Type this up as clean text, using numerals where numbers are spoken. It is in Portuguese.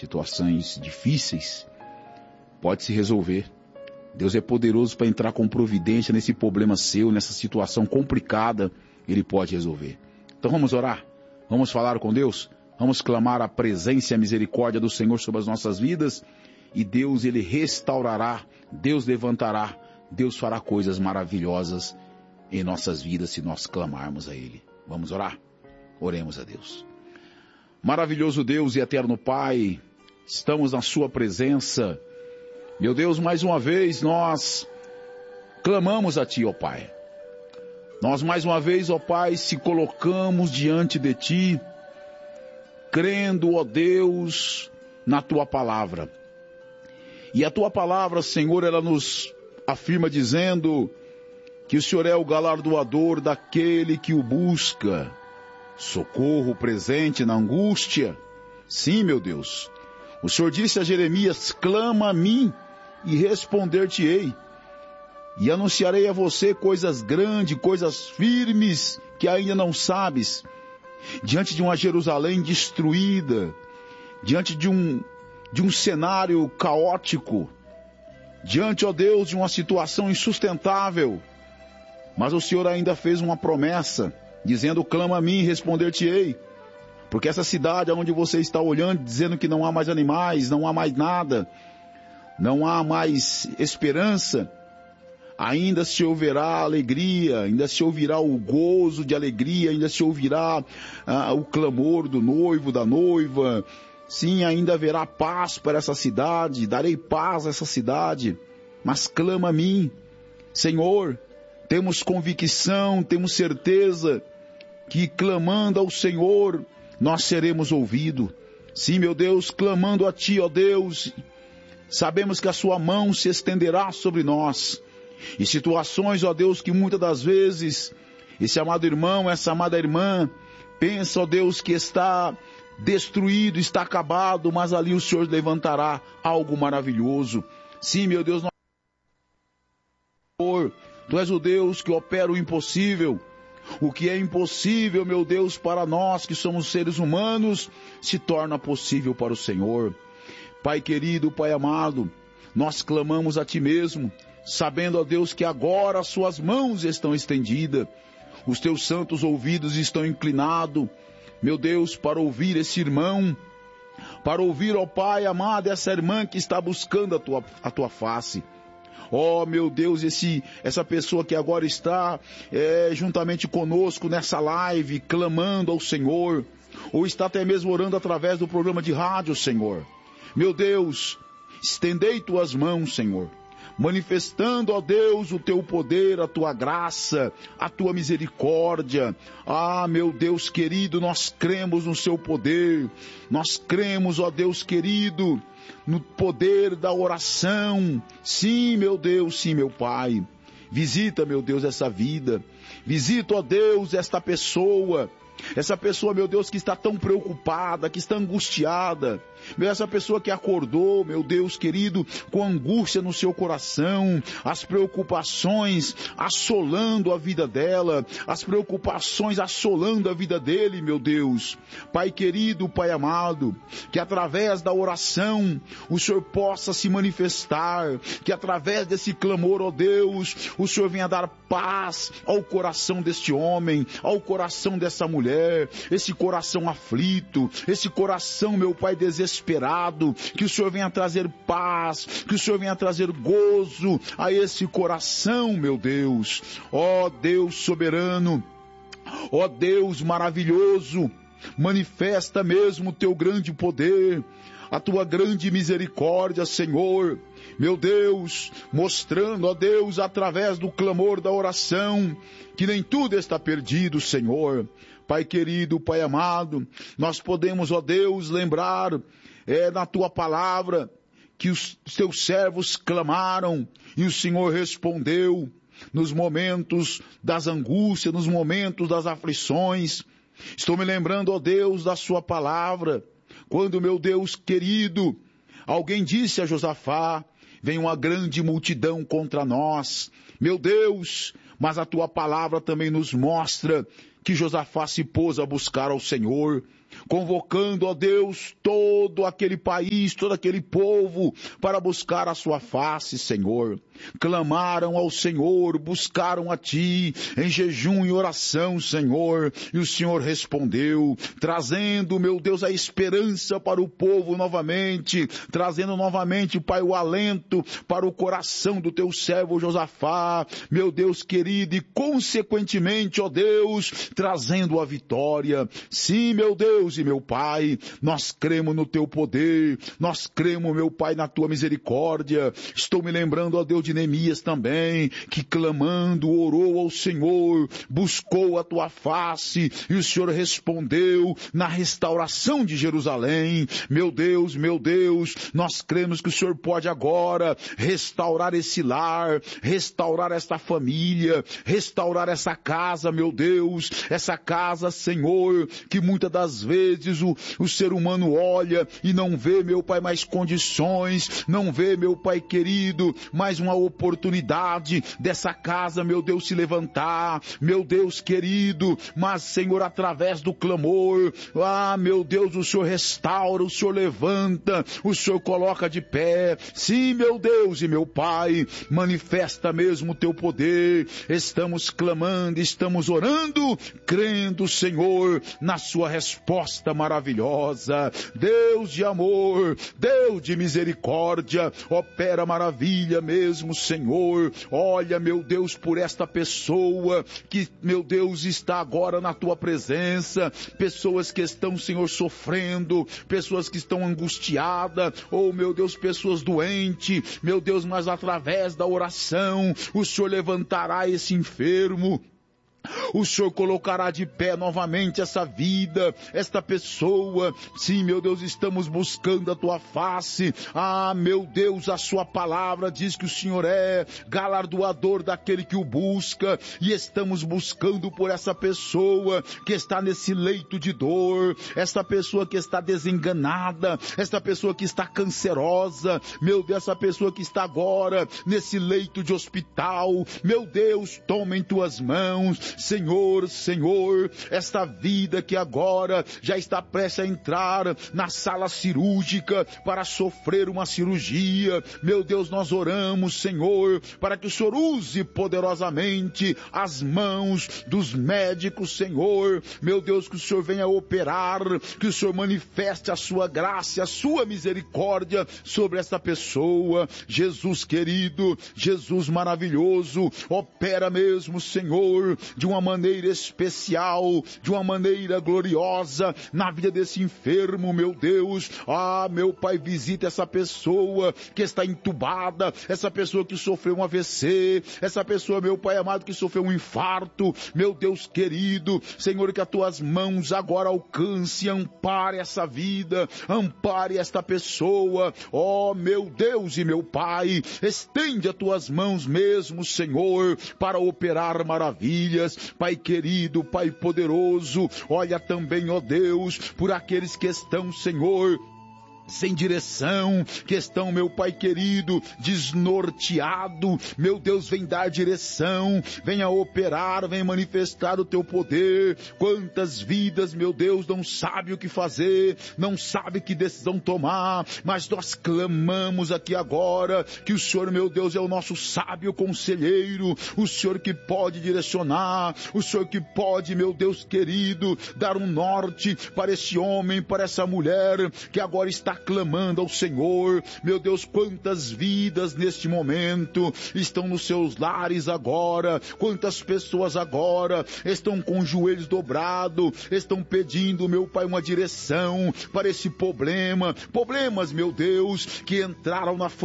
situações difíceis, pode se resolver. Deus é poderoso para entrar com providência nesse problema seu, nessa situação complicada, Ele pode resolver. Então vamos orar, vamos falar com Deus, vamos clamar a presença e a misericórdia do Senhor sobre as nossas vidas, e Deus, Ele restaurará, Deus levantará, Deus fará coisas maravilhosas em nossas vidas se nós clamarmos a Ele. Vamos orar? Oremos a Deus. Maravilhoso Deus e eterno Pai, estamos na Sua presença. Meu Deus, mais uma vez nós clamamos a Ti, ó Pai. Nós mais uma vez, ó Pai, se colocamos diante de Ti, crendo, ó Deus, na Tua palavra. E a Tua palavra, Senhor, ela nos afirma dizendo que o Senhor é o galardoador daquele que o busca. Socorro presente na angústia. Sim, meu Deus. O Senhor disse a Jeremias, clama a mim e responder-te-ei. E anunciarei a você coisas grandes, coisas firmes que ainda não sabes. Diante de uma Jerusalém destruída, diante de um cenário caótico, diante, ó Deus, de uma situação insustentável. Mas o Senhor ainda fez uma promessa, dizendo, clama a mim e responder-te-ei. Porque essa cidade onde você está olhando, dizendo que não há mais animais, não há mais nada, não há mais esperança, ainda se ouvirá alegria, ainda se ouvirá o gozo de alegria, ainda se ouvirá o clamor do noivo, da noiva. Sim, ainda haverá paz para essa cidade, darei paz a essa cidade. Mas clama a mim, Senhor, temos convicção, temos certeza que clamando ao Senhor, nós seremos ouvidos. Sim, meu Deus, clamando a Ti, ó Deus, sabemos que a Sua mão se estenderá sobre nós. E situações, ó Deus, que muitas das vezes, esse amado irmão, essa amada irmã, pensa, ó Deus, que está destruído, está acabado, mas ali o Senhor levantará algo maravilhoso. Sim, meu Deus, Tu és o Deus que opera o impossível. O que é impossível, meu Deus, para nós que somos seres humanos, se torna possível para o Senhor. Pai querido, Pai amado, nós clamamos a Ti mesmo, sabendo, ó Deus, que agora as Suas mãos estão estendidas, os Teus santos ouvidos estão inclinados, meu Deus, para ouvir esse irmão, para ouvir, ó Pai amado, essa irmã que está buscando a Tua face. Oh, meu Deus, essa pessoa que agora está juntamente conosco nessa live, clamando ao Senhor, ou está até mesmo orando através do programa de rádio, Senhor. Meu Deus, estendei Tuas mãos, Senhor, manifestando, ó Deus, o Teu poder, a Tua graça, a Tua misericórdia. Ah, meu Deus querido, nós cremos no Seu poder, nós cremos, ó Deus querido, no poder da oração. Sim, meu Deus, sim, meu Pai. Visita, meu Deus, essa vida. Visita, ó Deus, esta pessoa. Essa pessoa, meu Deus, que está tão preocupada, que está angustiada. Essa pessoa que acordou, meu Deus querido, com angústia no seu coração, as preocupações assolando a vida dela, as preocupações assolando a vida dele, meu Deus. Pai querido, Pai amado, que através da oração o Senhor possa se manifestar, que através desse clamor, ó Deus, o Senhor venha dar paz ao coração deste homem, ao coração dessa mulher, esse coração aflito, esse coração, meu Pai, desesperado, que o Senhor venha trazer paz, que o Senhor venha trazer gozo a esse coração, meu Deus. Ó Deus soberano, ó Deus maravilhoso, manifesta mesmo o Teu grande poder, a Tua grande misericórdia, Senhor. Meu Deus, mostrando, ó Deus, através do clamor da oração, que nem tudo está perdido, Senhor. Pai querido, Pai amado, nós podemos, ó Deus, lembrar na Tua palavra que os Teus servos clamaram e o Senhor respondeu nos momentos das angústias, nos momentos das aflições. Estou me lembrando, ó Deus, da Sua palavra, quando, meu Deus querido, alguém disse a Josafá, vem uma grande multidão contra nós. Meu Deus, mas a Tua palavra também nos mostra que Josafá se pôs a buscar ao Senhor. convocando, ó Deus, todo aquele país, todo aquele povo para buscar a sua face, Senhor. Clamaram ao Senhor, buscaram a Ti em jejum e oração, Senhor, e o Senhor respondeu, trazendo, meu Deus, a esperança para o povo novamente, trazendo novamente, Pai, o alento para o coração do Teu servo Josafá, meu Deus querido, e consequentemente, ó Deus, trazendo a vitória. Sim, meu Deus e meu Pai, nós cremos no Teu poder, nós cremos, meu Pai, na Tua misericórdia. Estou me lembrando, ó Deus, de Neemias também, que clamando, orou ao Senhor, buscou a Tua face, e o Senhor respondeu na restauração de Jerusalém. Meu Deus, nós cremos que o Senhor pode agora restaurar esse lar, restaurar esta família, restaurar essa casa, meu Deus, essa casa, Senhor, que muitas das vezes o ser humano olha e não vê, meu Pai, mais condições, não vê, meu Pai querido, mais uma oportunidade dessa casa, meu Deus, se levantar, meu Deus querido, mas, Senhor, através do clamor, meu Deus, o Senhor restaura, o Senhor levanta, o Senhor coloca de pé. Sim, meu Deus e meu Pai, manifesta mesmo o Teu poder. Estamos clamando, estamos orando, crendo, Senhor, na Sua resposta maravilhosa. Deus de amor, Deus de misericórdia, opera maravilha mesmo, Senhor. Olha, meu Deus, por esta pessoa que, meu Deus, está agora na Tua presença, pessoas que estão, Senhor, sofrendo, pessoas que estão angustiadas, meu Deus, pessoas doentes, meu Deus, mas através da oração, o Senhor levantará esse enfermo. O Senhor colocará de pé novamente essa vida, esta pessoa. Sim, meu Deus, estamos buscando a Tua face. Meu Deus, a Sua palavra diz que o Senhor é galardoador daquele que o busca, e estamos buscando por essa pessoa que está nesse leito de dor, essa pessoa que está desenganada, essa pessoa que está cancerosa, meu Deus, essa pessoa que está agora nesse leito de hospital. Meu Deus, toma em Tuas mãos, Senhor, esta vida que agora já está prestes a entrar na sala cirúrgica para sofrer uma cirurgia. Meu Deus, nós oramos, Senhor, para que o Senhor use poderosamente as mãos dos médicos, Senhor. Meu Deus, que o Senhor venha operar, que o Senhor manifeste a Sua graça, a Sua misericórdia sobre essa pessoa. Jesus querido, Jesus maravilhoso, opera mesmo, Senhor, de uma maneira especial, de uma maneira gloriosa na vida desse enfermo, meu Deus. Meu Pai, visita essa pessoa que está entubada, essa pessoa que sofreu um AVC, essa pessoa, meu Pai amado, que sofreu um infarto. Meu Deus querido, Senhor, que as Tuas mãos agora alcance e ampare essa vida, ampare esta pessoa. Meu Deus e meu Pai, estende as Tuas mãos mesmo, Senhor, para operar maravilhas. Pai querido, Pai poderoso, olha também, ó Deus, por aqueles que estão, Senhor, sem direção, que estão, meu Pai querido, desnorteado. Meu Deus, vem dar direção, venha operar, venha manifestar o Teu poder. Quantas vidas, meu Deus, não sabe o que fazer, não sabe que decisão tomar, mas nós clamamos aqui agora que o Senhor, meu Deus, é o nosso sábio conselheiro, o Senhor que pode direcionar, o Senhor que pode, meu Deus querido, dar um norte para esse homem, para essa mulher que agora está clamando ao Senhor. Meu Deus, quantas vidas neste momento estão nos seus lares agora, quantas pessoas agora estão com os joelhos dobrados, estão pedindo, meu Pai, uma direção para esse problemas, meu Deus, que entraram na